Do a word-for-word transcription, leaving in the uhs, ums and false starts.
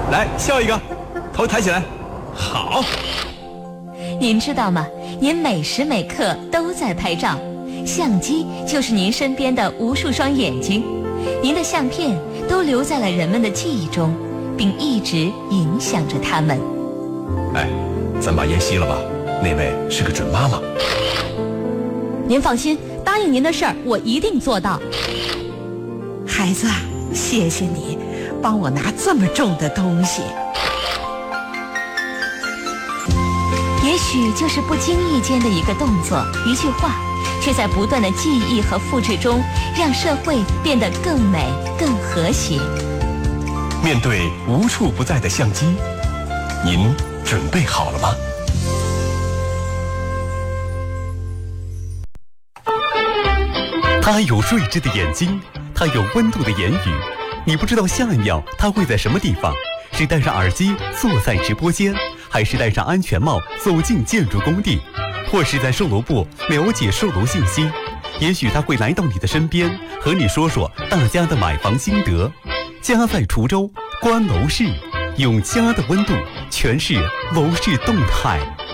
来笑一个，头抬起来。好。 您知道吗？您每时每刻都在拍照，相机就是您身边的无数双眼睛，您的相片都留在了人们的记忆中，并一直影响着他们。 哎，咱把烟熄了吧，那位是个准妈妈。 您放心，答应您的事儿我一定做到。 孩子，谢谢你帮我拿这么重的东西。 也许就是不经意间的一个动作，一句话，却在不断的记忆和复制中，让社会变得更美、更和谐。 面对无处不在的相机，您准备好了吗？ 他有睿智的眼睛，他有温度的言语，你不知道下一秒他会在什么地方，是戴上耳机坐在直播间，还是戴上安全帽走进建筑工地，或是在售楼部了解售楼信息。也许他会来到你的身边，和你说说大家的买房心得。家在滁州，观楼市，用家的温度诠释楼市动态。